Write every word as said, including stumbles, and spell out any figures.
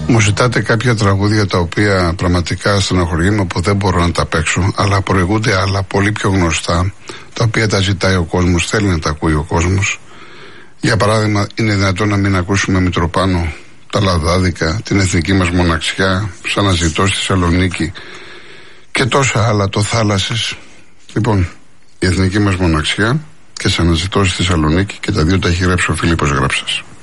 Μου ζητάτε κάποια τραγούδια τα οποία πραγματικά στεναχωριέμαι που δεν μπορώ να τα παίξω, αλλά προηγούνται άλλα πολύ πιο γνωστά, τα οποία τα ζητάει ο κόσμος, θέλει να τα ακούει ο κόσμος. Για παράδειγμα, είναι δυνατόν να μην ακούσουμε Μητροπάνο, τα Λαδάδικα, την εθνική μας μοναξιά, Σ' αναζητώ στη Θεσσαλονίκη και τόσα άλλα, το Θάλασσες. Λοιπόν, η εθνική μας μοναξιά και Σ' αναζητώ στη Θεσσαλονίκη, και τα δύο τα έχει γράψει ο Φίλιππος Γράψας.